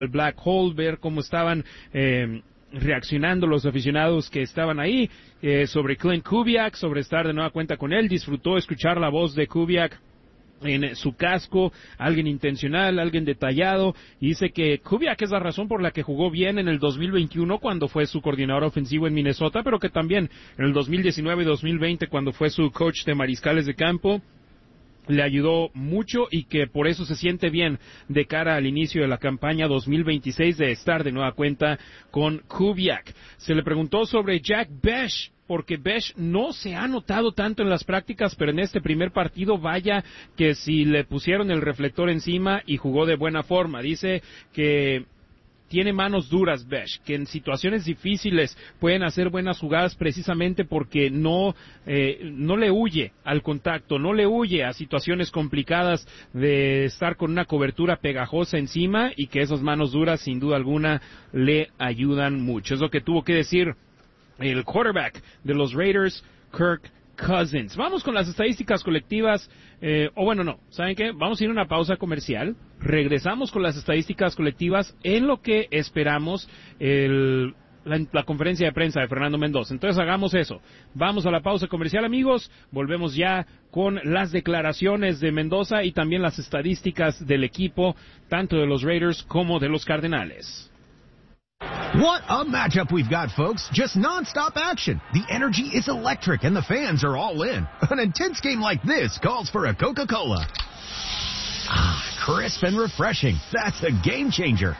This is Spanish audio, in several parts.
el Black Hole, ver cómo estaban reaccionando los aficionados que estaban ahí, sobre Clint Kubiak, sobre estar de nueva cuenta con él. Disfrutó escuchar la voz de Kubiak en su casco, alguien intencional, alguien detallado, y dice que Kubiak es la razón por la que jugó bien en el 2021 cuando fue su coordinador ofensivo en Minnesota, pero que también en el 2019 y 2020 cuando fue su coach de mariscales de campo le ayudó mucho, y que por eso se siente bien de cara al inicio de la campaña 2026 de estar de nueva cuenta con Kubiak. Se le preguntó sobre Jack Bech, porque Bech no se ha notado tanto en las prácticas, pero en este primer partido, vaya que si le pusieron el reflector encima y jugó de buena forma. Dice que tiene manos duras Bech, que en situaciones difíciles pueden hacer buenas jugadas precisamente porque no le huye al contacto, no le huye a situaciones complicadas de estar con una cobertura pegajosa encima, y que esas manos duras sin duda alguna le ayudan mucho. Es lo que tuvo que decir el quarterback de los Raiders, Kirk Cousins. Vamos con las estadísticas colectivas, ¿saben qué? Vamos a ir a una pausa comercial, regresamos con las estadísticas colectivas en lo que esperamos la conferencia de prensa de Fernando Mendoza. Entonces hagamos eso, vamos a la pausa comercial, amigos, volvemos ya con las declaraciones de Mendoza y también las estadísticas del equipo, tanto de los Raiders como de los Cardenales. What a matchup we've got, folks. Just non-stop action. The energy is electric and the fans are all in. An intense game like this calls for a Coca-Cola. Crisp and refreshing. That's a game changer.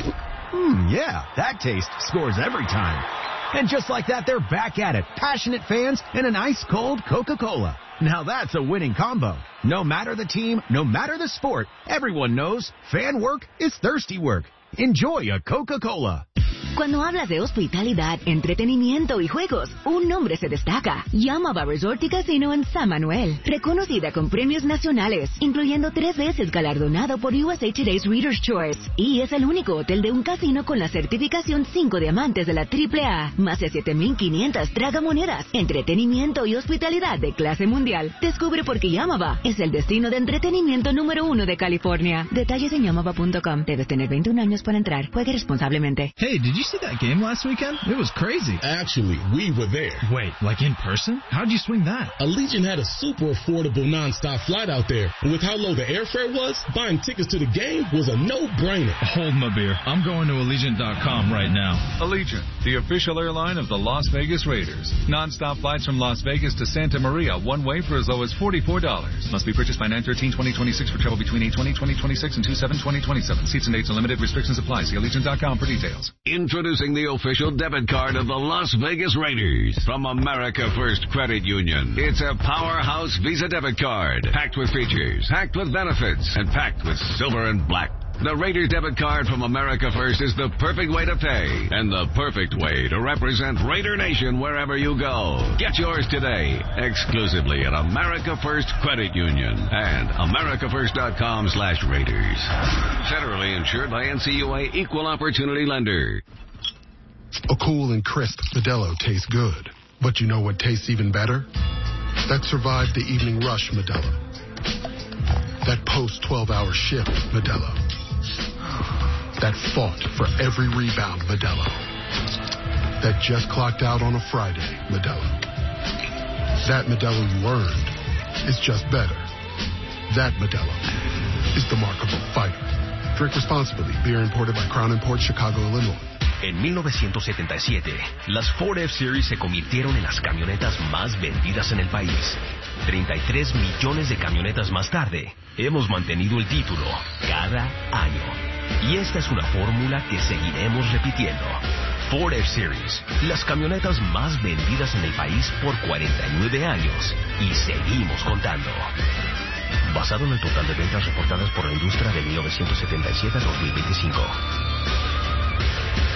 Yeah, that taste scores every time. And just like that, they're back at it. Passionate fans and an ice-cold Coca-Cola. Now that's a winning combo. No matter the team, no matter the sport, everyone knows fan work is thirsty work. Enjoy a Coca-Cola. Cuando hablas de hospitalidad, entretenimiento y juegos, un nombre se destaca. Yamava Resort y Casino en San Manuel. Reconocida con premios nacionales, incluyendo 3 veces galardonado por USA Today's Reader's Choice. Y es el único hotel de un casino con la certificación 5 diamantes de la AAA. Más de 7,500 tragamonedas, entretenimiento y hospitalidad de clase mundial. Descubre por qué Yamava es el destino de entretenimiento número 1 de California. Detalles en yamava.com. Debes tener 21 años para entrar. Juegue responsablemente. Hey, did you see that game last weekend? It was crazy. Actually, we were there. Wait, like in person? How'd you swing that? Allegiant had a super affordable non-stop flight out there. And with how low the airfare was, buying tickets to the game was a no-brainer. Hold my beer. I'm going to Allegiant.com right now. Allegiant, the official airline of the Las Vegas Raiders. Non-stop flights from Las Vegas to Santa Maria, one way for as low as $44. Must be purchased by 9/13/2026 for travel between 8/20/2026 and 2/7/2027. Seats and dates and limited restrictions apply. See Allegiant.com for details. Introducing the official debit card of the Las Vegas Raiders from America First Credit Union. It's a powerhouse Visa debit card, packed with features, packed with benefits, and packed with silver and black. The Raiders debit card from America First is the perfect way to pay and the perfect way to represent Raider Nation wherever you go. Get yours today, exclusively at America First Credit Union and americafirst.com/Raiders. Federally insured by NCUA Equal Opportunity Lender. A cool and crisp Modelo tastes good. But you know what tastes even better? That survived the evening rush Modelo. That post-12-hour shift Modelo. That fought for every rebound Modelo. That just clocked out on a Friday Modelo. That Modelo you earned is just better. That Modelo is the mark of a fighter. Drink responsibly. Beer imported by Crown Imports, Chicago, Illinois. En 1977, las Ford F-Series se convirtieron en las camionetas más vendidas en el país. 33 millones de camionetas más tarde, hemos mantenido el título cada año. Y esta es una fórmula que seguiremos repitiendo. Ford F-Series, las camionetas más vendidas en el país por 49 años. Y seguimos contando. Basado en el total de ventas reportadas por la industria de 1977 a 2025.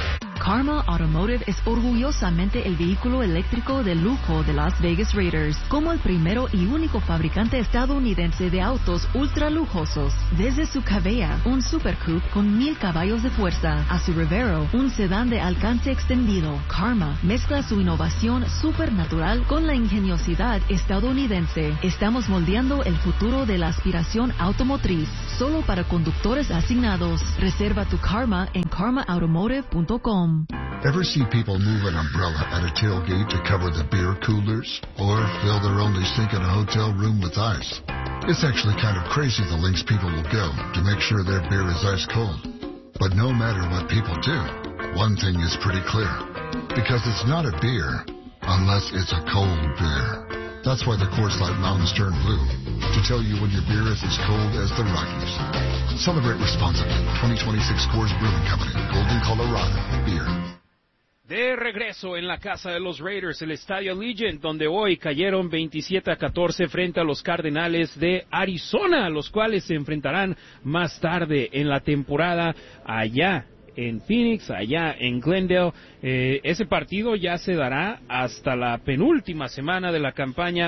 Karma Automotive es orgullosamente el vehículo eléctrico de lujo de Las Vegas Raiders, como el primero y único fabricante estadounidense de autos ultra lujosos. Desde su Cavea, un Super Coupe con 1000 caballos de fuerza, a su Revero, un sedán de alcance extendido, Karma mezcla su innovación supernatural con la ingeniosidad estadounidense. Estamos moldeando el futuro de la aspiración automotriz, solo para conductores asignados. Reserva tu Karma en karmaautomotive.com. Ever see people move an umbrella at a tailgate to cover the beer coolers? Or fill their only sink in a hotel room with ice? It's actually kind of crazy the lengths people will go to make sure their beer is ice cold. But no matter what people do, one thing is pretty clear. Because it's not a beer unless it's a cold beer. That's why the Coors Light Mountains turn blue, to tell you when your beer is as cold as the Rockies. Celebrate responsibly. 2026 Coors Brewing Company, Golden, Colorado. Beer. De regreso en la casa de los Raiders, el Estadio Allegiant, donde hoy cayeron 27-14 frente a los Cardenales de Arizona, los cuales se enfrentarán más tarde en la temporada allá en Phoenix, allá en Glendale. Ese partido ya se dará hasta la penúltima semana de la campaña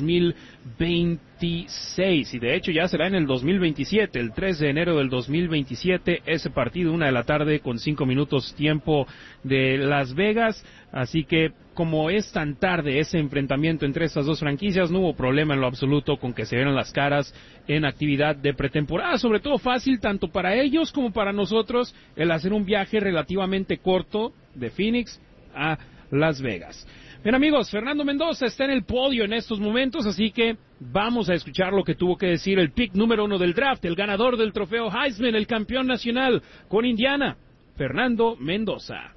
2026 y de hecho ya será en el 2027, el 3 de enero del 2027, ese partido 1:00 p.m. con 5 minutos tiempo de Las Vegas. Así que como es tan tarde ese enfrentamiento entre estas dos franquicias, no hubo problema en lo absoluto con que se vieran las caras en actividad de pretemporada. Sobre todo fácil tanto para ellos como para nosotros el hacer un viaje relativamente corto de Phoenix a Las Vegas. Bien amigos, Fernando Mendoza está en el podio en estos momentos, así que vamos a escuchar lo que tuvo que decir el pick número 1 del draft, el ganador del trofeo Heisman, el campeón nacional con Indiana, Fernando Mendoza.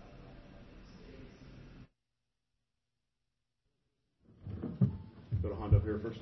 Up here first.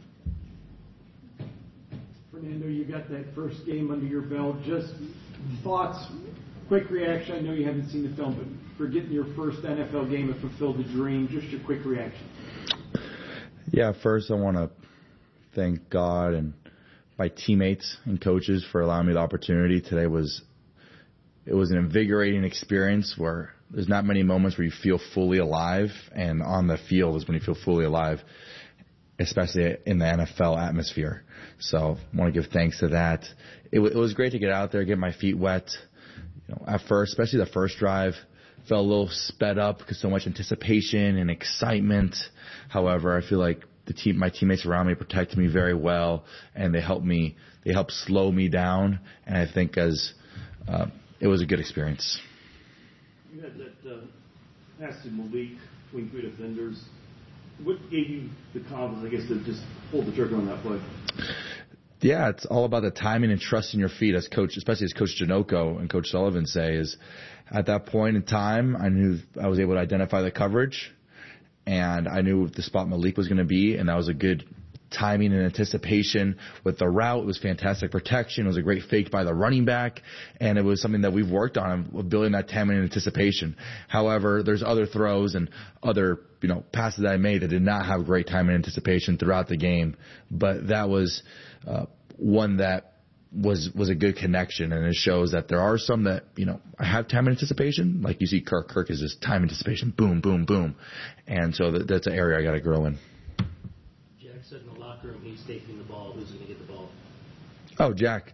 Fernando, you got that first game under your belt. Just thoughts, quick reaction. I know you haven't seen the film, but for getting your first NFL game, it fulfilled the dream. Just your quick reaction. Yeah, first I want to thank God and my teammates and coaches for allowing me the opportunity. Today was an invigorating experience where there's not many moments where you feel fully alive, and on the field is when you feel fully alive, especially in the NFL atmosphere. So I want to give thanks to that. It was great to get out there, get my feet wet. At first, especially the first drive, felt a little sped up because so much anticipation and excitement. However, I feel like my teammates around me protected me very well, and they helped slow me down. And I think it was a good experience. You had that pass to Malik between two defenders. What gave you the confidence, I guess, to just pull the trigger on that play? Yeah, it's all about the timing and trusting your feet, especially as Coach Janocko and Coach Sullivan say, is at that point in time, I knew I was able to identify the coverage, and I knew the spot Malik was going to be, and that was a good timing and anticipation with the route. It was fantastic protection. It was a great fake by the running back, and it was something that we've worked on, building that timing and anticipation. However, there's other throws and other passes that I made that did not have great timing and anticipation throughout the game, but that was one that was a good connection, and it shows that there are some that, I have time and anticipation, like you see Kirk. Kirk is just time anticipation, boom, boom, boom, and so that's an area I got to grow in. Said in the locker room he's taking the ball. Who's going to get the ball? Oh, Jack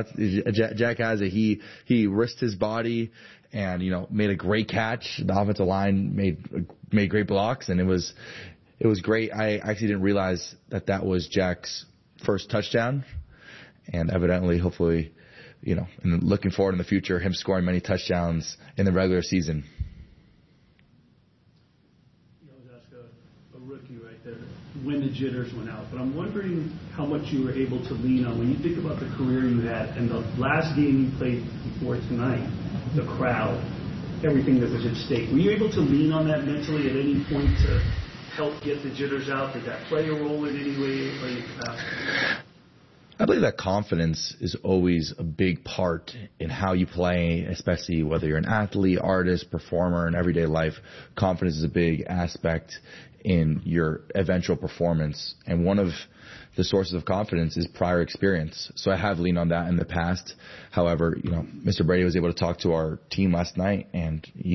has it. He risked his body and made a great catch. The offensive line made great blocks, and it was great. I actually didn't realize that was Jack's first touchdown, and evidently, hopefully, and looking forward in the future, him scoring many touchdowns in the regular season. When the jitters went out, but I'm wondering how much you were able to lean on when you think about the career you had and the last game you played before tonight, the crowd, everything that was at stake. Were you able to lean on that mentally at any point to help get the jitters out? Did that play a role in any way or any capacity? I believe that confidence is always a big part in how you play, especially whether you're an athlete, artist, performer, in everyday life. Confidence is a big aspect in your eventual performance. And one of the sources of confidence is prior experience. So I have leaned on that in the past. However, Mr. Brady was able to talk to our team last night, and he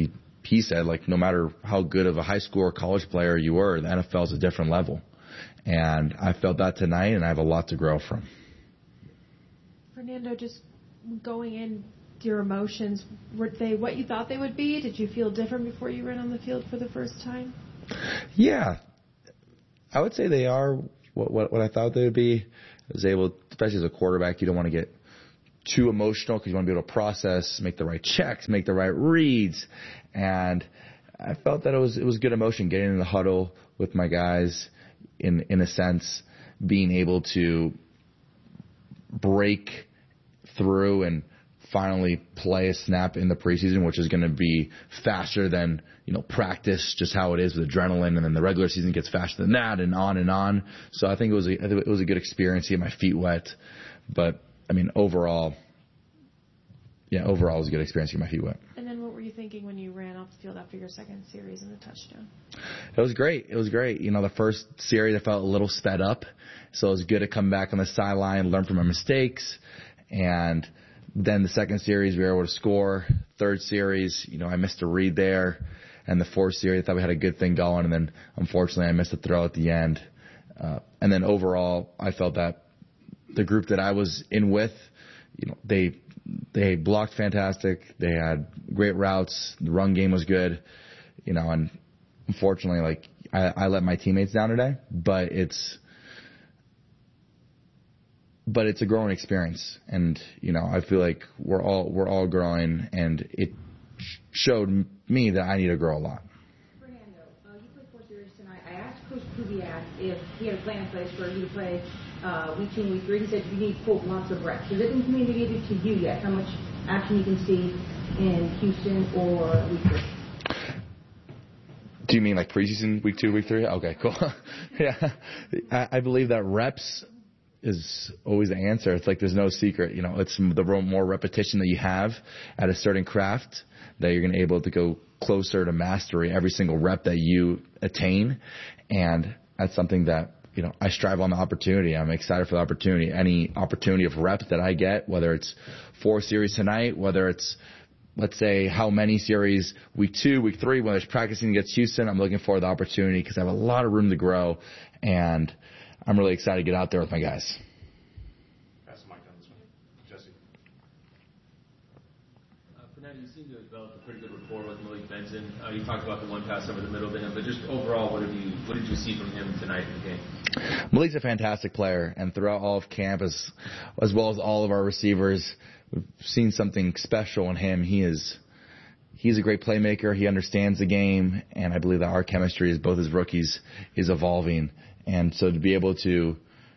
he said, like, no matter how good of a high school or college player you were, the NFL is a different level. And I felt that tonight, and I have a lot to grow from. Fernando, just going in, your emotions, were they what you thought they would be? Did you feel different before you ran on the field for the first time? Yeah. I would say they are what I thought they would be. I was able, especially as a quarterback, you don't want to get too emotional because you want to be able to process, make the right checks, make the right reads. And I felt that it was good emotion getting in the huddle with my guys, in a sense, being able to break through and finally play a snap in the preseason, which is going to be faster than, practice, just how it is with adrenaline, and then the regular season gets faster than that, and on and on. So I think it was a good experience to get my feet wet. But I mean, overall it was a good experience to get my feet wet. And then what were you thinking when you ran off the field after your second series and the touchdown? It was great. The first series I felt a little sped up, so it was good to come back on the sideline, learn from my mistakes, and then the second series we were able to score. Third series, I missed a read there, and the fourth series I thought we had a good thing going, and then unfortunately I missed a throw at the end. And then overall, I felt that the group that I was in with, they blocked fantastic. They had great routes. The run game was good, and unfortunately, I let my teammates down today, but it's a growing experience, and I feel like we're all growing, and it showed me that I need to grow a lot. Fernando, you played 4 series tonight. I asked Coach Kubiak if he had a plan in place for you to play week 2 and week 3. He said you need, quote, lots of reps. Has it been communicated to you yet how much action you can see in Houston or week 3? Do you mean like preseason, week 2, week 3? Okay, cool. Yeah, I believe that reps is always the answer. It's like there's no secret. It's the more repetition that you have at a certain craft that you're going to be able to go closer to mastery every single rep that you attain. And that's something that, I strive on the opportunity. I'm excited for the opportunity. Any opportunity of reps that I get, whether it's 4 series tonight, whether it's, let's say, how many series week 2, week 3, whether it's practicing against Houston, I'm looking for the opportunity because I have a lot of room to grow, and I'm really excited to get out there with my guys. Pass the mic on this one. Jesse. Fernando, you seem to have developed a pretty good rapport with Malik Benson. You talked about the one pass over the middle to him, but just overall, what did you see from him tonight in the game? Malik's a fantastic player, and throughout all of camp, as well as all of our receivers, we've seen something special in him. He's a great playmaker. He understands the game, and I believe that our chemistry as both as rookies is evolving. And so to be able to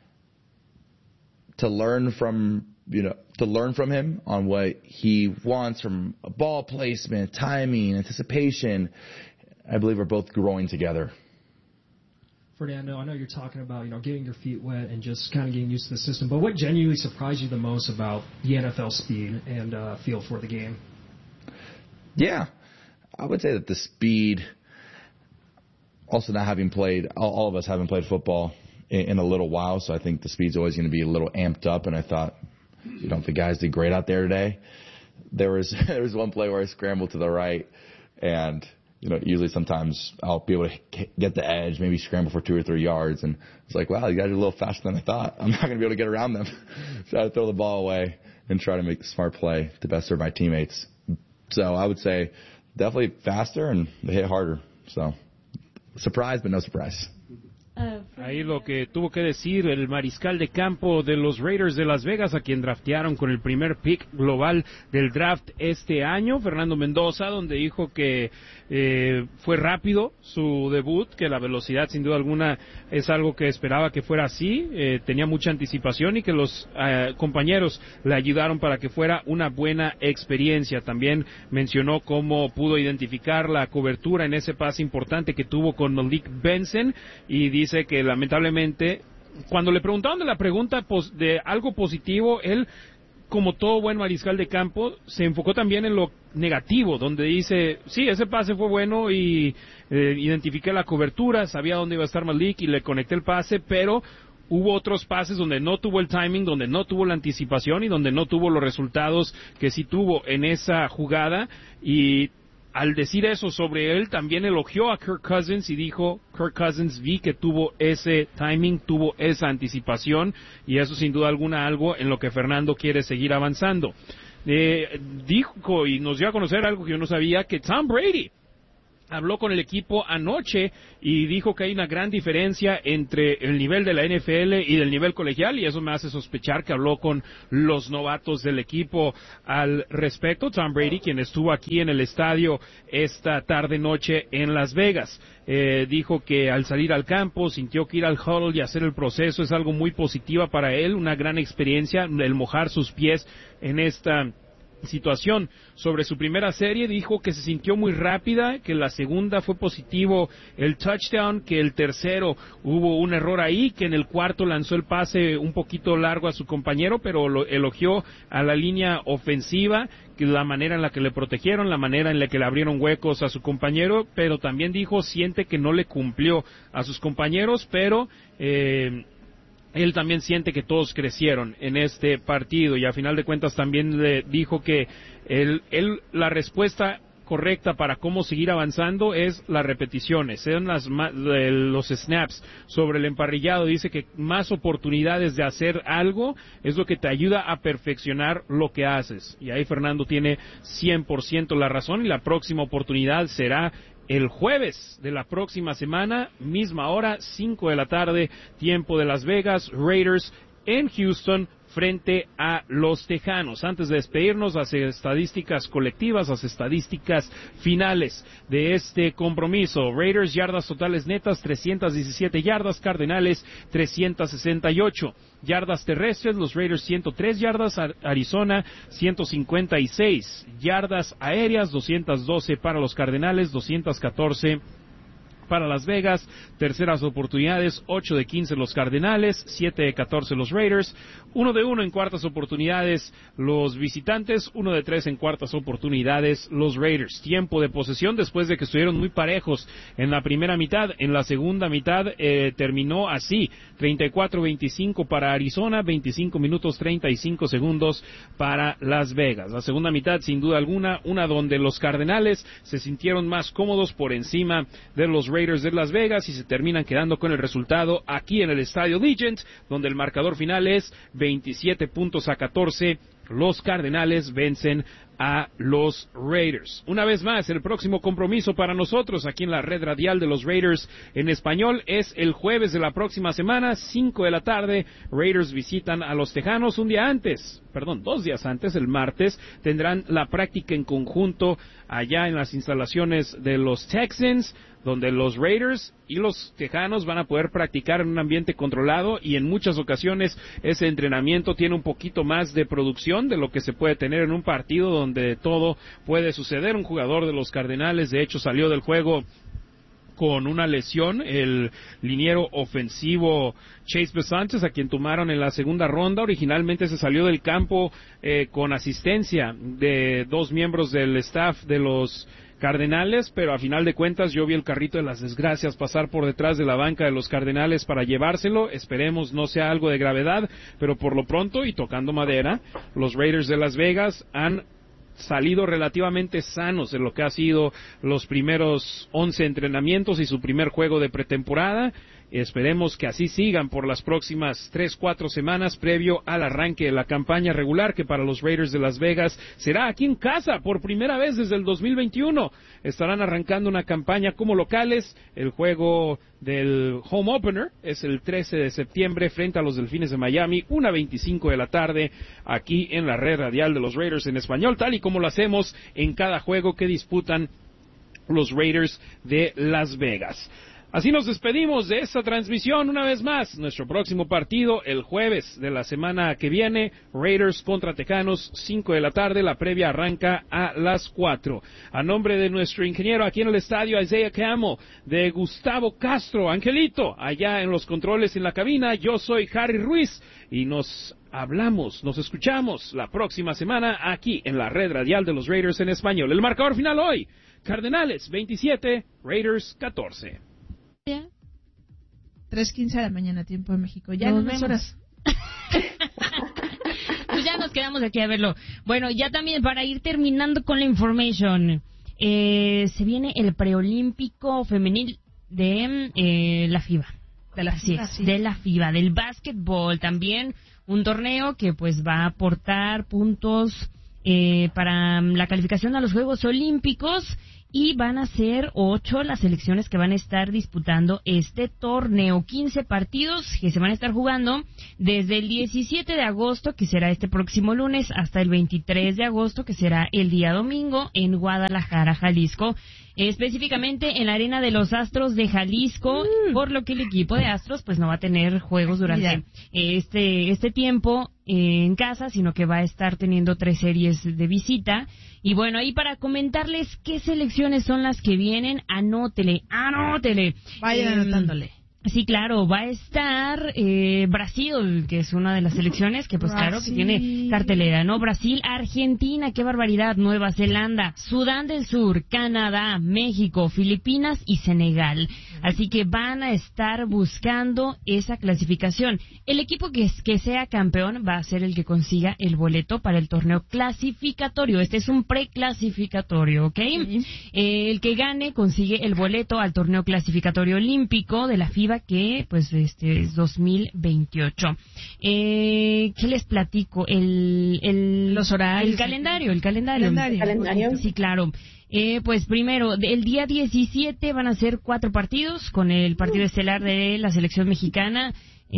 learn from him on what he wants from a ball placement, timing, anticipation, I believe we're both growing together. Fernando, I know you're talking about, getting your feet wet and just kind of getting used to the system, but what genuinely surprised you the most about the NFL speed and feel for the game? Yeah, I would say that the speed, also not having played, all of us haven't played football in a little while, so I think the speed's always going to be a little amped up, and I thought, the guys did great out there today. There was one play where I scrambled to the right, and usually sometimes I'll be able to get the edge, maybe scramble for 2 or 3 yards, and it's like, wow, you guys are a little faster than I thought. I'm not going to be able to get around them. So I throw the ball away and try to make the smart play to best serve my teammates. So I would say definitely faster, and they hit harder. So surprise, but no surprise. Ahí lo que tuvo que decir el mariscal de campo de los Raiders de Las Vegas, a quien draftearon con el primer pick global del draft este año, Fernando Mendoza, donde dijo que fue rápido su debut, que la velocidad sin duda alguna es algo que esperaba que fuera así, tenía mucha anticipación y que los compañeros le ayudaron para que fuera una buena experiencia. También mencionó cómo pudo identificar la cobertura en ese pase importante que tuvo con Malik Benson, y dice que lamentablemente cuando le preguntaron de la pregunta de algo positivo, él, como todo buen mariscal de campo, se enfocó también en lo negativo, donde dice, sí, ese pase fue bueno y identifiqué la cobertura, sabía dónde iba a estar Malik y le conecté el pase, pero hubo otros pases donde no tuvo el timing, donde no tuvo la anticipación y donde no tuvo los resultados que sí tuvo en esa jugada, y al decir eso sobre él, también elogió a Kirk Cousins y dijo, Kirk Cousins, vi que tuvo ese timing, tuvo esa anticipación, y eso sin duda alguna algo en lo que Fernando quiere seguir avanzando. Dijo y nos dio a conocer algo que yo no sabía, que Tom Brady habló con el equipo anoche y dijo que hay una gran diferencia entre el nivel de la NFL y del nivel colegial, y eso me hace sospechar que habló con los novatos del equipo al respecto. Tom Brady, quien estuvo aquí en el estadio esta tarde-noche en Las Vegas, dijo que al salir al campo sintió que ir al huddle y hacer el proceso es algo muy positiva para él, una gran experiencia, el mojar sus pies en esta situación. Sobre su primera serie dijo que se sintió muy rápida, que la segunda fue positivo el touchdown, que el tercero hubo un error ahí, que en el cuarto lanzó el pase un poquito largo a su compañero, pero lo elogió a la línea ofensiva, que la manera en la que le protegieron, la manera en la que le abrieron huecos a su compañero, pero también dijo siente que no le cumplió a sus compañeros, pero él también siente que todos crecieron en este partido, y a final de cuentas también le dijo que la respuesta correcta para cómo seguir avanzando es las repeticiones, sean los snaps sobre el emparrillado. Dice que más oportunidades de hacer algo es lo que te ayuda a perfeccionar lo que haces, y ahí Fernando tiene 100% la razón, y la próxima oportunidad será el jueves de la próxima semana, misma hora, 5 de la tarde, tiempo de Las Vegas, Raiders en Houston frente a los Tejanos. Antes de despedirnos, las estadísticas colectivas, las estadísticas finales de este compromiso. Raiders, yardas totales netas, 317 yardas, Cardenales, 368. Yardas terrestres, los Raiders 103 yardas, Arizona 156. Yardas aéreas, 212 para los Cardenales, 214 para Las Vegas. Terceras oportunidades, 8 de 15 los Cardenales, 7 de 14 los Raiders. 1 de 1 en cuartas oportunidades los visitantes, 1 de 3 en cuartas oportunidades los Raiders. Tiempo de posesión, después de que estuvieron muy parejos en la primera mitad, en la segunda mitad terminó así, 34-25 para Arizona, 25 minutos 35 segundos para Las Vegas. La segunda mitad, sin duda alguna, una donde los Cardenales se sintieron más cómodos por encima de los Raiders de Las Vegas, y se terminan quedando con el resultado aquí en el Estadio Legion, donde el marcador final es 27-14. Los Cardenales vencen a los Raiders. Una vez más, el próximo compromiso para nosotros aquí en la red radial de los Raiders en español es el jueves de la próxima semana, 5 de la tarde. Raiders visitan a los Tejanos 2 días antes, el martes, tendrán la práctica en conjunto allá en las instalaciones de los Texans, donde los Raiders y los Tejanos van a poder practicar en un ambiente controlado, y en muchas ocasiones ese entrenamiento tiene un poquito más de producción de lo que se puede tener en un partido donde todo puede suceder. Un jugador de los Cardenales, de hecho, salió del juego con una lesión, el liniero ofensivo Chase Besantes, a quien tomaron en la segunda ronda. Originalmente se salió del campo con asistencia de 2 miembros del staff de los Cardenales, pero a final de cuentas yo vi el carrito de las desgracias pasar por detrás de la banca de los Cardenales para llevárselo. Esperemos no sea algo de gravedad, pero por lo pronto, y tocando madera, los Raiders de Las Vegas han salido relativamente sanos de lo que ha sido los primeros 11 entrenamientos y su primer juego de pretemporada. Esperemos que así sigan por las próximas 3-4 semanas previo al arranque de la campaña regular, que para los Raiders de Las Vegas será aquí en casa por primera vez desde el 2021. Estarán arrancando una campaña como locales. El juego del home opener es el 13 de septiembre frente a los Delfines de Miami, 1:25 de la tarde, aquí en la red radial de los Raiders en español, tal y como lo hacemos en cada juego que disputan los Raiders de Las Vegas. Así nos despedimos de esta transmisión una vez más. Nuestro próximo partido el jueves de la semana que viene, Raiders contra Tejanos, 5 de la tarde. La previa arranca a las 4. A nombre de nuestro ingeniero aquí en el estadio, Isaiah Camel, de Gustavo Castro, Angelito, allá en los controles en la cabina, yo soy Harry Ruiz y nos escuchamos la próxima semana aquí en la red radial de los Raiders en español. El marcador final hoy, Cardenales 27, Raiders 14. 3:15 de la mañana, tiempo de México. Ya en unas horas. Pues ya nos quedamos aquí a verlo. Bueno, ya también para ir terminando con la information. se viene el preolímpico femenil de la FIBA. De la FIBA, del básquetbol también, un torneo que pues va a aportar puntos para la calificación a los Juegos Olímpicos, y van a ser 8 las selecciones que van a estar disputando este torneo. 15 partidos que se van a estar jugando desde el 17 de agosto, que será este próximo lunes, hasta el 23 de agosto, que será el día domingo, en Guadalajara, Jalisco. Específicamente en la Arena de los Astros de Jalisco, por lo que el equipo de Astros pues no va a tener juegos durante este tiempo en casa, sino que va a estar teniendo 3 series de visita. Y bueno, ahí para comentarles qué selecciones son las que vienen, anótele. Vayan anotándole. Sí, claro, va a estar Brasil, que es una de las selecciones que pues claro que tiene cartelera, ¿no? Brasil, Argentina, qué barbaridad, Nueva Zelanda, Sudán del Sur, Canadá, México, Filipinas y Senegal. Así que van a estar buscando esa clasificación. El equipo que sea campeón va a ser el que consiga el boleto para el torneo clasificatorio. Este es un preclasificatorio, ¿ok? El que gane consigue el boleto al torneo clasificatorio olímpico de la FIBA, que pues es 2028. ¿Qué les platico? Los horarios. El calendario. Sí, claro. Pues primero, el día 17 van a ser 4 partidos con el partido estelar de la selección mexicana.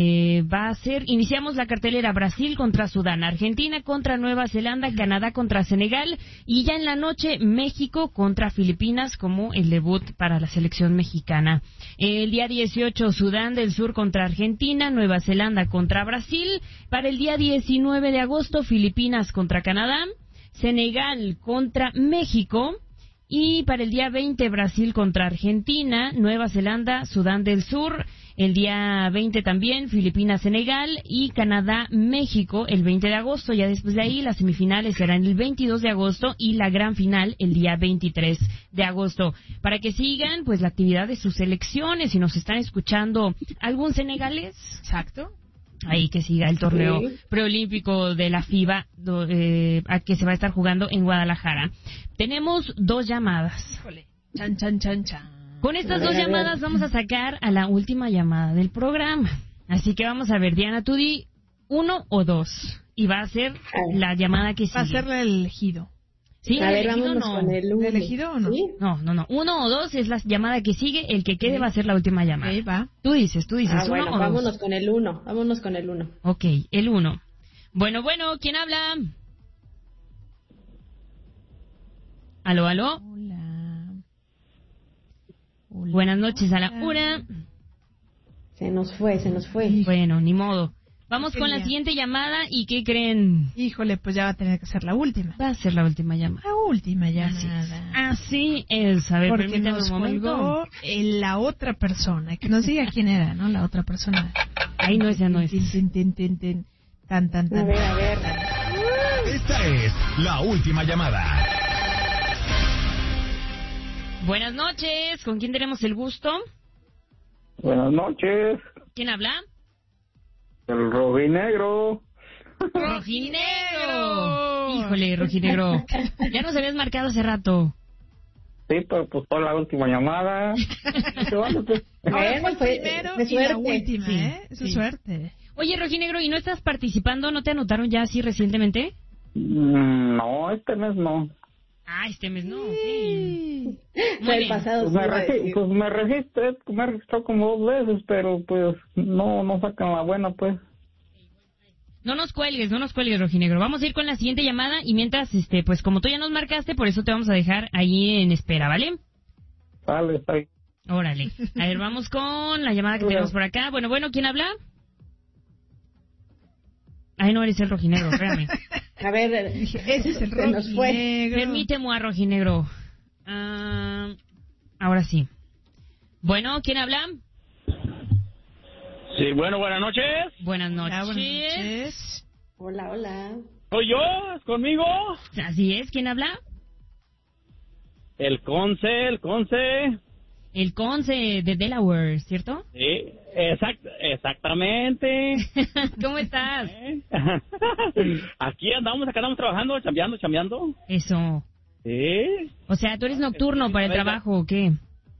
Iniciamos la cartelera: Brasil contra Sudán, Argentina contra Nueva Zelanda, Canadá contra Senegal, y ya en la noche México contra Filipinas como el debut para la selección mexicana. El día 18 Sudán del Sur contra Argentina, Nueva Zelanda contra Brasil. Para el día 19 de agosto Filipinas contra Canadá, Senegal contra México. Y para el día 20, Brasil contra Argentina, Nueva Zelanda, Sudán del Sur. El día 20 también, Filipinas, Senegal, y Canadá, México, el 20 de agosto. Ya después de ahí, las semifinales serán el 22 de agosto y la gran final el día 23 de agosto. Para que sigan, pues, la actividad de sus selecciones. Si nos están escuchando algún senegalés. Exacto. Ahí que siga el torneo preolímpico de la FIBA, que se va a estar jugando en Guadalajara. Tenemos 2 llamadas. Chan, chan, chan, chan. Con estas 2 llamadas vamos a sacar a la última llamada del programa. Así que vamos a ver, Diana, tú di 1 o 2. Y va a ser la llamada que sigue. Va a ser el elegido. Sí, a ver, elegido no. Con el 1. ¿Elegido o no? ¿Sí? No. 1 o 2 es la llamada que sigue. El que quede va a ser la última llamada. Okay, va. Tú dices. Bueno, 1 o 2. Vámonos con el 1. Ok, el 1. Bueno, ¿quién habla? ¿Aló? Hola. Buenas noches a la 1. Se nos fue. Bueno, ni modo. Vamos con la siguiente llamada. ¿Y qué creen? Híjole, pues ya va a tener que ser la última. Va a ser la última llamada. La última llamada. Así es. A ver, porque permítame nos un momento. Colgó la otra persona. Que nos diga quién era, ¿no? La otra persona. Ahí no es, ya no es. Tan. A ver. Esta es la última llamada. Buenas noches. ¿Con quién tenemos el gusto? Buenas noches. ¿Quién habla? El Rojinegro. ¡Rojinegro! Híjole, Rojinegro. Ya nos habías marcado hace rato. Sí, pero pues fue la última llamada. Ahora fue el primero y la última, Sí. Suerte. Oye, Rojinegro, ¿y no estás participando? ¿No te anotaron ya así recientemente? No, este mes no. Ah, este mes no, Fue el pasado. Me registré como 2 veces, pero pues no sacan la buena, pues. No nos cuelgues, Rojinegro. Vamos a ir con la siguiente llamada y mientras, pues como tú ya nos marcaste, por eso te vamos a dejar ahí en espera, ¿vale? Vale, está bien. Órale. A ver, vamos con la llamada que tenemos por acá. Bueno, ¿quién habla? Ay, no eres el Rojinegro, espérame. A ver, ese es el Rojinegro. Permíteme a Rojinegro. Ahora sí. Bueno, ¿quién habla? Sí, bueno, buenas noches. Buenas noches. Buenas noches. Hola. ¿Soy yo? ¿Es conmigo? Así es, ¿quién habla? El Conce. El Conce de Delaware, ¿cierto? Sí, exactamente. ¿Cómo estás? Aquí andamos trabajando, chambeando. Eso. Sí. O sea, ¿tú eres nocturno para el trabajo o qué?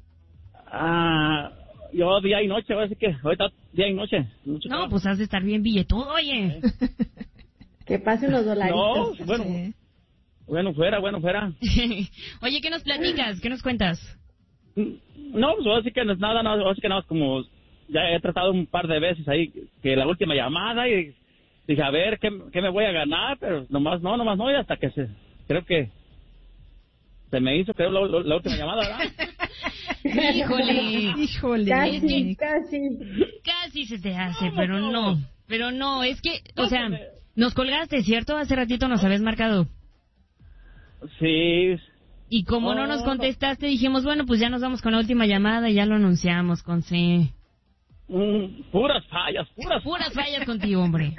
Yo día y noche, ahora sí que ahorita día y noche. No, pues has de estar bien billetudo, oye. Que pasen los dolaritos. No, bueno, fuera. Oye, ¿qué nos platicas? ¿Qué nos cuentas? No, pues ahora sí que no es nada, ahora sí que nada, como ya he tratado un par de veces ahí, que la última llamada, y dije, a ver, ¿qué me voy a ganar? Pero nomás no, y hasta que creo que se me hizo, la última llamada, ¿verdad? Híjole. Casi se te hace, pero no, es que, o sea, nos colgaste, ¿cierto? Hace ratito nos habías marcado. Sí. Y como no nos contestaste, dijimos, bueno, pues ya nos vamos con la última llamada y ya lo anunciamos, Conce. Puras fallas contigo, hombre.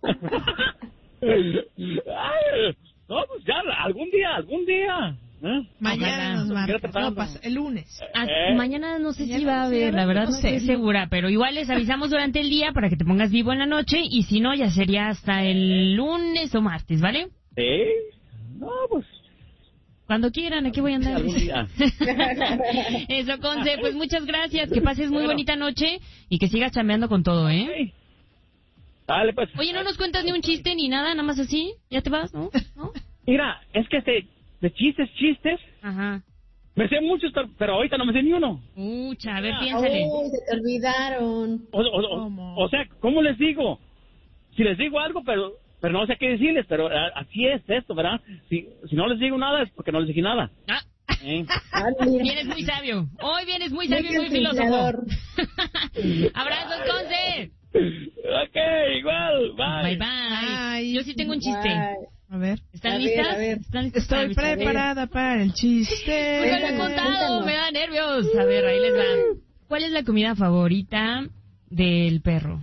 No, pues ya, algún día. Mañana nos marca. El lunes. Mañana no sé si va a haber, la verdad no estoy segura, pero igual les avisamos durante el día para que te pongas vivo en la noche, y si no, ya sería hasta el lunes o martes, ¿vale? Sí. No, pues... Cuando quieran, aquí voy a andar. Algún día. Eso, Conce, pues muchas gracias, que pases muy bonita noche y que sigas chambeando con todo, ¿eh? Sí. Dale, pues. Oye, ¿no nos cuentas ni un chiste ni nada, nada más así? ¿Ya te vas, no? Mira, es que de chistes. Ajá. Me sé muchos, pero ahorita no me sé ni uno. A ver, piénsale. Se te olvidaron. O sea, ¿cómo les digo? Si les digo algo, pero no sé qué decirles, pero así es esto, ¿verdad? Si no les digo nada es porque no les dije nada. Vienes muy sabio. Hoy vienes muy sabio y muy filósofo. Abrazos, Conce. Ok, igual. Bye. Yo sí tengo un chiste. A ver. ¿Están listas? A ver. Estoy preparada para el chiste. No lo he contado, me da nervios. A ver, ahí les va. ¿Cuál es la comida favorita del perro?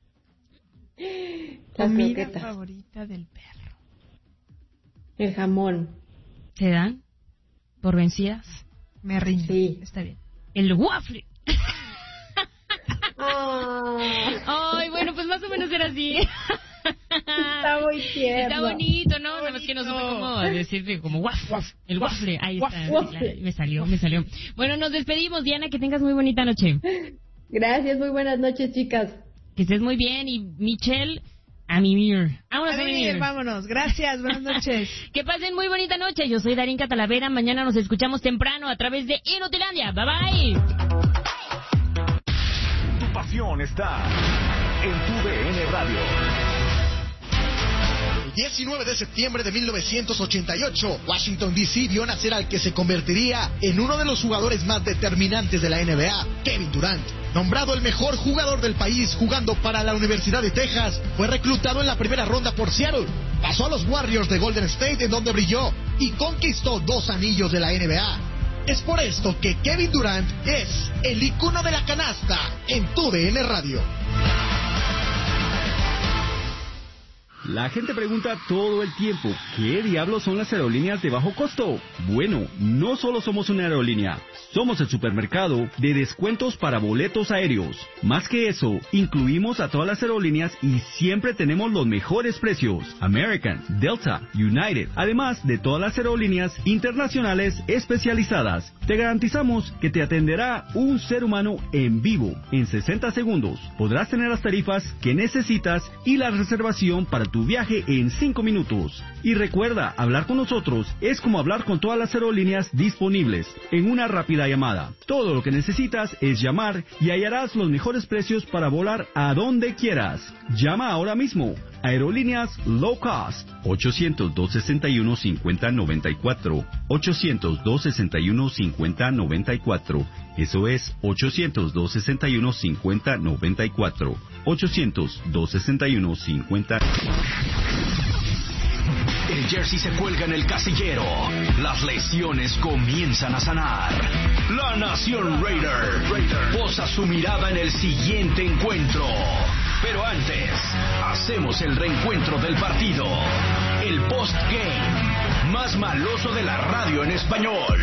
Comida favorita del perro. El jamón. ¿Se dan por vencidas? Me rindo. Sí. Está bien. El waffle. Oh. Ay, bueno, pues más o menos era así. Está muy tierno. Está bonito, ¿no? Nada más que no supe cómo decirle como waffle. El waffle. Ahí está. Me salió. Bueno, nos despedimos, Diana, que tengas muy bonita noche. Gracias, muy buenas noches, chicas. Que estés muy bien. Y Michelle, a mimir. Vámonos a mimir. Vámonos. Gracias, buenas noches. Que pasen muy bonita noche. Yo soy Darinka Talavera. Mañana nos escuchamos temprano a través de Inutilandia. Bye bye. Tu pasión está en tu DN Radio. El 19 de septiembre de 1988, Washington D.C. vio nacer al que se convertiría en uno de los jugadores más determinantes de la NBA, Kevin Durant. Nombrado el mejor jugador del país jugando para la Universidad de Texas, fue reclutado en la primera ronda por Seattle. Pasó a los Warriors de Golden State, en donde brilló y conquistó 2 anillos de la NBA. Es por esto que Kevin Durant es el icono de la canasta en tu DN Radio. La gente pregunta todo el tiempo, ¿qué diablos son las aerolíneas de bajo costo? Bueno, no solo somos una aerolínea, somos el supermercado de descuentos para boletos aéreos. Más que eso, incluimos a todas las aerolíneas y siempre tenemos los mejores precios. American, Delta, United, además de todas las aerolíneas internacionales especializadas. Te garantizamos que te atenderá un ser humano en vivo en 60 segundos. Podrás tener las tarifas que necesitas y la reservación para tu viaje en 5 minutos. Y recuerda, hablar con nosotros es como hablar con todas las aerolíneas disponibles en una rápida llamada. Todo lo que necesitas es llamar y hallarás los mejores precios para volar a donde quieras. Llama ahora mismo. Aerolíneas Low Cost. 800-261-5094. 800-261-5094. Eso es 800-261-5094. 800-261-50. El jersey se cuelga en el casillero. Las lesiones comienzan a sanar. La Nación Raider posa su mirada en el siguiente encuentro. Pero antes, hacemos el reencuentro del partido. El post-game más maloso de la radio en español.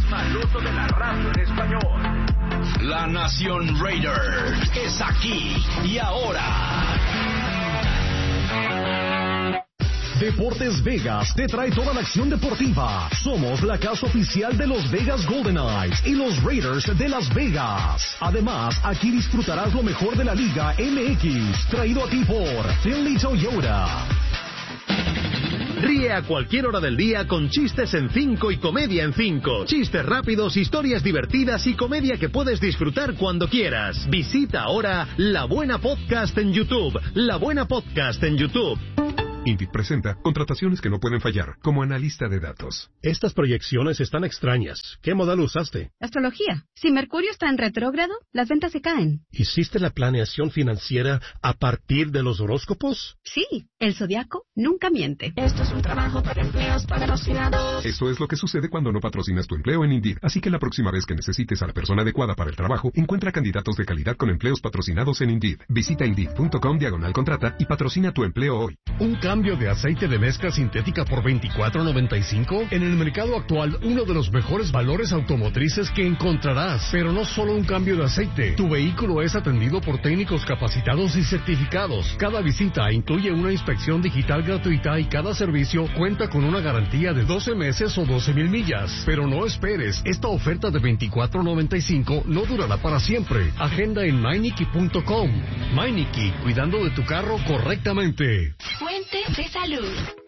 La Nación Raider es aquí y ahora. Deportes Vegas te trae toda la acción deportiva. Somos la casa oficial de los Vegas Golden Knights y los Raiders de Las Vegas. Además, aquí disfrutarás lo mejor de la Liga MX, traído a ti por Finley Toyota. Ríe a cualquier hora del día con Chistes en 5 y Comedia en 5. Chistes rápidos, historias divertidas y comedia que puedes disfrutar cuando quieras. Visita ahora La Buena Podcast en YouTube. La Buena Podcast en YouTube. Indeed presenta contrataciones que no pueden fallar, como analista de datos. Estas proyecciones están extrañas. ¿Qué modelo usaste? Astrología. Si Mercurio está en retrógrado, las ventas se caen. ¿Hiciste la planeación financiera a partir de los horóscopos? Sí, el zodiaco nunca miente. Esto es un trabajo para empleos patrocinados. Eso es lo que sucede cuando no patrocinas tu empleo en Indeed. Así que la próxima vez que necesites a la persona adecuada para el trabajo, encuentra candidatos de calidad con empleos patrocinados en Indeed. Visita Indeed.com/contrata y patrocina tu empleo hoy. Un cambio de aceite de mezcla sintética por $24.95. En el mercado actual, uno de los mejores valores automotrices que encontrarás. Pero no solo un cambio de aceite. Tu vehículo es atendido por técnicos capacitados y certificados. Cada visita incluye una inspección digital gratuita y cada servicio cuenta con una garantía de 12 meses o 12,000 millas. Pero no esperes, esta oferta de $24.95 no durará para siempre. Agenda en Meineke.com. Meineke, cuidando de tu carro correctamente. Fuente de salud.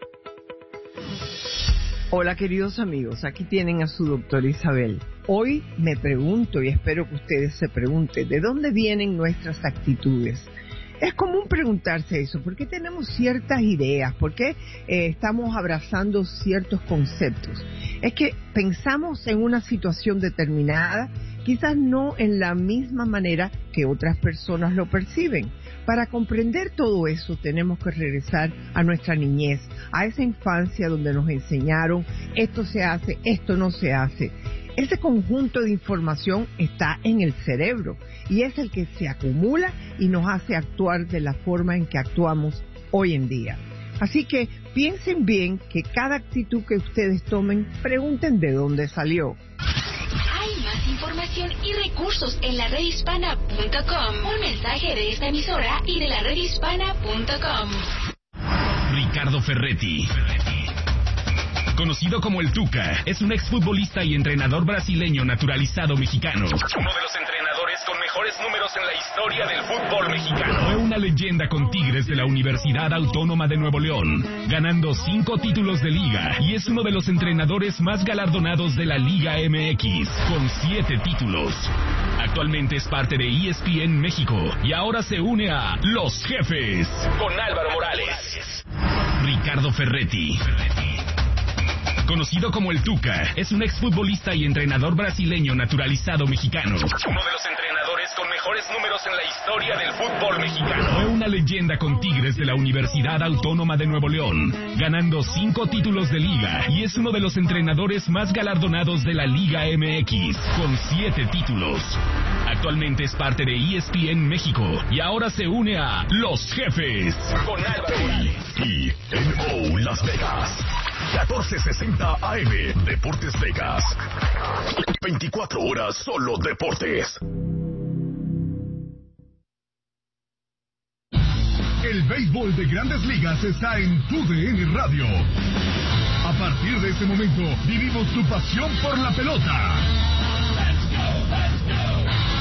Hola queridos amigos, aquí tienen a su doctora Isabel. Hoy me pregunto y espero que ustedes se pregunten, ¿de dónde vienen nuestras actitudes? Es común preguntarse eso, ¿por qué tenemos ciertas ideas? ¿Por qué estamos abrazando ciertos conceptos? Es que pensamos en una situación determinada, quizás no en la misma manera que otras personas lo perciben. Para comprender todo eso tenemos que regresar a nuestra niñez, a esa infancia donde nos enseñaron esto se hace, esto no se hace. Ese conjunto de información está en el cerebro y es el que se acumula y nos hace actuar de la forma en que actuamos hoy en día. Así que piensen bien que cada actitud que ustedes tomen, pregunten de dónde salió. Hay más información y recursos en la redhispana.com. Un mensaje de esta emisora y de la redhispana.com. Ricardo Ferretti, conocido como el Tuca, es un exfutbolista y entrenador brasileño naturalizado mexicano. Uno de los entrenadores con mejores números en la historia del fútbol mexicano. Fue una leyenda con Tigres de la Universidad Autónoma de Nuevo León, ganando 5 títulos de liga, y es uno de los entrenadores más galardonados de la Liga MX, con 7 títulos. Actualmente es parte de ESPN México y ahora se une a Los Jefes con Álvaro Morales. Ricardo Ferretti, conocido como el Tuca, es un exfutbolista y entrenador brasileño naturalizado mexicano. Uno de los entrenadores con mejores números en la historia del fútbol mexicano. Fue una leyenda con Tigres de la Universidad Autónoma de Nuevo León, ganando 5 títulos de liga, y es uno de los entrenadores más galardonados de la Liga MX, con 7 títulos. Actualmente es parte de ESPN México y ahora se une a Los Jefes con Álvaro Morales. TMO Las Vegas. 1460 AM, Deportes Vegas. 24 horas solo deportes. El béisbol de Grandes Ligas está en TUDN Radio. A partir de este momento, vivimos tu pasión por la pelota. Let's go, let's go.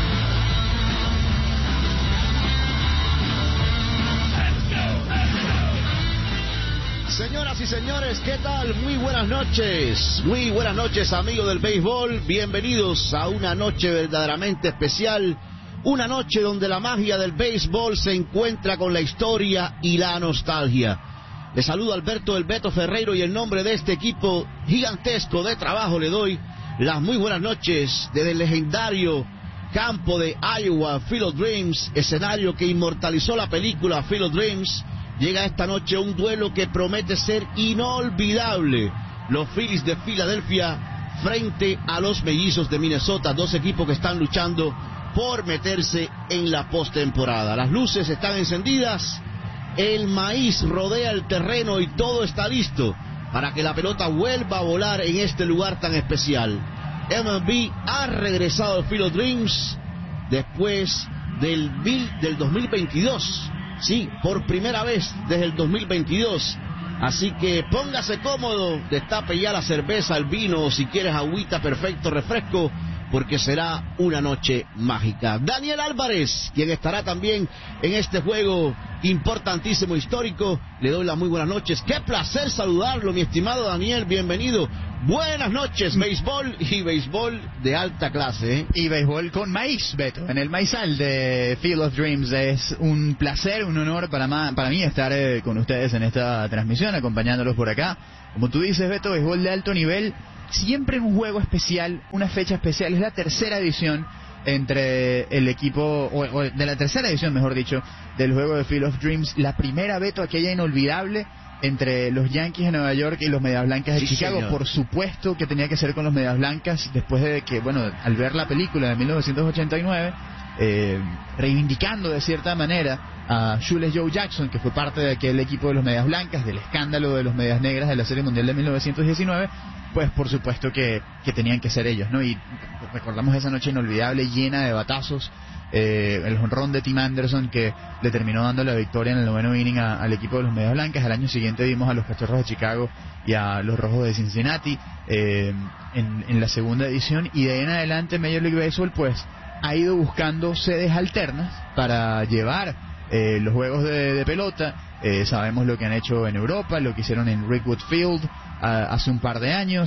Señoras y señores, ¿qué tal? Muy buenas noches amigos del béisbol, bienvenidos a una noche verdaderamente especial, una noche donde la magia del béisbol se encuentra con la historia y la nostalgia. Les saludo Alberto El Beto Ferreiro y en nombre de este equipo gigantesco de trabajo le doy las muy buenas noches desde el legendario campo de Iowa, Field of Dreams, escenario que inmortalizó la película Field of Dreams. Llega esta noche un duelo que promete ser inolvidable. Los Phillies de Filadelfia frente a los Mellizos de Minnesota, dos equipos que están luchando por meterse en la postemporada. Las luces están encendidas, el maíz rodea el terreno y todo está listo para que la pelota vuelva a volar en este lugar tan especial. MLB ha regresado al Field of Dreams después del 2022. Sí, por primera vez desde el 2022 Así que póngase cómodo, destape ya la cerveza, el vino, o si quieres agüita, perfecto, refresco, porque será una noche mágica. Daniel Álvarez, quien estará también en este juego importantísimo, histórico, le doy las muy buenas noches. Qué placer saludarlo, mi estimado Daniel, bienvenido. Buenas noches, béisbol y béisbol de alta clase, ¿eh? Y béisbol con maíz, Beto, en el maizal de Field of Dreams. Es un placer, un honor para mí estar con ustedes en esta transmisión, acompañándolos por acá. Como tú dices, Beto, béisbol de alto nivel, siempre en un juego especial, una fecha especial. Es la tercera edición entre el equipo, o de la tercera edición, mejor dicho, del juego de Field of Dreams. La primera, Beto, aquella inolvidable entre los Yankees de Nueva York y los Medias Blancas de Chicago. Señor. Por supuesto que tenía que ser con los Medias Blancas, después de que, bueno, al ver la película de 1989, reivindicando de cierta manera a Shoeless Joe Jackson, que fue parte de aquel equipo de los Medias Blancas, del escándalo de los Medias Negras de la Serie Mundial de 1919, pues por supuesto que tenían que ser ellos, ¿no? Y recordamos esa noche inolvidable, llena de batazos, el jonrón de Tim Anderson que le terminó dando la victoria en el 9º inning al equipo de los Medias Blancas. Al año siguiente vimos a los Cachorros de Chicago y a los Rojos de Cincinnati en la segunda edición, y de ahí en adelante Major League Baseball pues ha ido buscando sedes alternas para llevar los juegos de pelota. Sabemos lo que han hecho en Europa, lo que hicieron en Rickwood Field hace un par de años,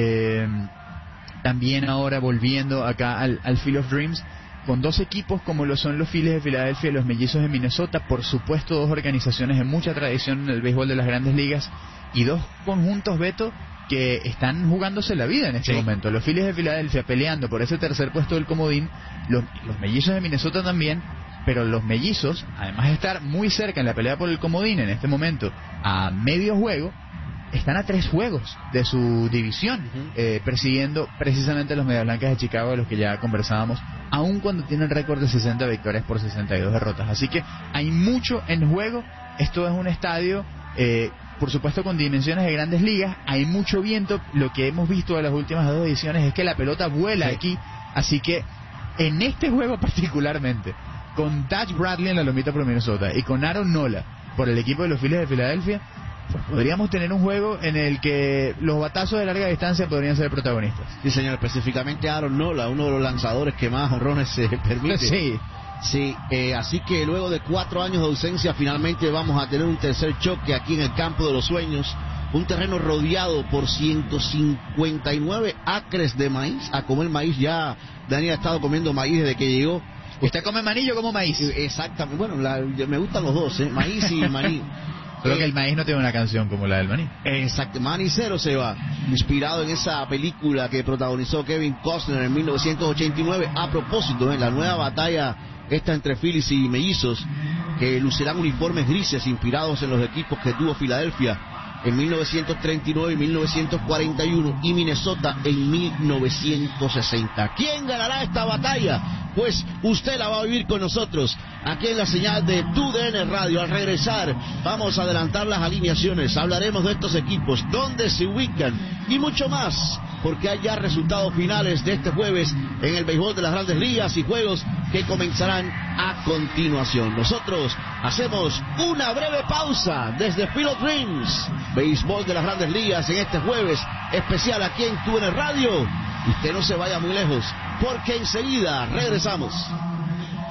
también ahora volviendo acá al Field of Dreams con dos equipos como lo son los Phillies de Filadelfia y los Mellizos de Minnesota. Por supuesto, dos organizaciones de mucha tradición en el béisbol de las Grandes Ligas, y dos conjuntos, Beto, que están jugándose la vida en este momento. Los Phillies de Filadelfia peleando por ese tercer puesto del comodín, los Mellizos de Minnesota también, pero los Mellizos, además de estar muy cerca en la pelea por el comodín en este momento, a medio juego, están a 3 juegos de su división, persiguiendo precisamente a los Medias Blancas de Chicago, de los que ya conversábamos, aun cuando tienen récord de 60 victorias por 62 derrotas. Así que hay mucho en juego. Esto es un estadio, por supuesto, con dimensiones de Grandes Ligas. Hay mucho viento. Lo que hemos visto de las últimas 2 ediciones es que la pelota vuela aquí. Así que en este juego particularmente, con Taj Bradley en la lomita por Minnesota y con Aaron Nola por el equipo de los Phillies de Filadelfia, pues podríamos tener un juego en el que los batazos de larga distancia podrían ser protagonistas. Sí, señor, específicamente Aaron Nola, uno de los lanzadores que más jonrones se permite. Sí, así que luego de 4 años de ausencia, finalmente vamos a tener un tercer choque aquí en el Campo de los Sueños. Un terreno rodeado por 159 acres de maíz. A comer maíz ya. Daniel ha estado comiendo maíz desde que llegó. ¿Usted come maní, yo como maíz? Exactamente. Bueno, me gustan los dos, maíz y maní. Creo que el maíz no tiene una canción como la del maní. Exacto, Manicero se va, inspirado en esa película que protagonizó Kevin Costner en 1989. A propósito, en la nueva batalla esta entre Phillies y Mellizos, que lucirán uniformes grises inspirados en los equipos que tuvo Filadelfia en 1939 y 1941 y Minnesota en 1960. ¿Quién ganará esta batalla? Pues usted la va a vivir con nosotros aquí en la señal de TUDN Radio. Al regresar vamos a adelantar las alineaciones, hablaremos de estos equipos, dónde se ubican y mucho más, porque hay ya resultados finales de este jueves en el béisbol de las Grandes Ligas y juegos que comenzarán a continuación. Nosotros hacemos una breve pausa desde Field of Dreams, béisbol de las Grandes Ligas en este jueves especial aquí en TUDN Radio. Usted no se vaya muy lejos, porque enseguida regresamos.